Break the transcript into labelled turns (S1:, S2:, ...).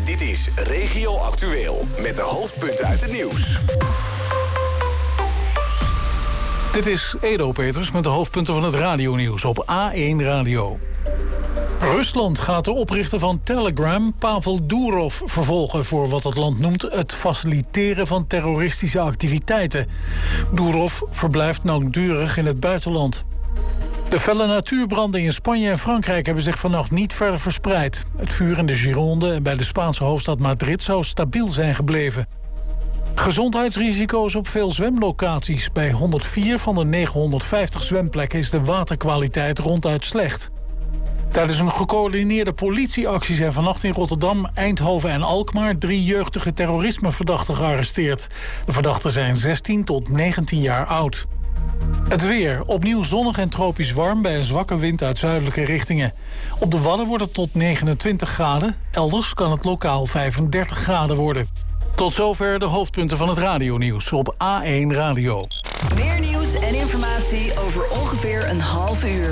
S1: Dit is Regio Actueel met de hoofdpunten uit het nieuws.
S2: Dit is Edo Peters met de hoofdpunten van het radionieuws op A1 Radio. Rusland gaat de oprichter van Telegram, Pavel Durov, vervolgen voor wat het land noemt het faciliteren van terroristische activiteiten. Durov verblijft langdurig in het buitenland. De felle natuurbranden in Spanje en Frankrijk hebben zich vannacht niet verder verspreid. Het vuur in de Gironde en bij de Spaanse hoofdstad Madrid zou stabiel zijn gebleven. Gezondheidsrisico's op veel zwemlocaties. Bij 104 van de 950 zwemplekken is de waterkwaliteit ronduit slecht. Tijdens een gecoördineerde politieactie zijn vannacht in Rotterdam, Eindhoven en Alkmaar 3 jeugdige terrorismeverdachten gearresteerd. De verdachten zijn 16 tot 19 jaar oud. Het weer. Opnieuw zonnig en tropisch warm bij een zwakke wind uit zuidelijke richtingen. Op de Wadden wordt het tot 29 graden. Elders kan het lokaal 35 graden worden. Tot zover de hoofdpunten van het radionieuws op A1 Radio.
S3: Meer nieuws en informatie over ongeveer een half uur.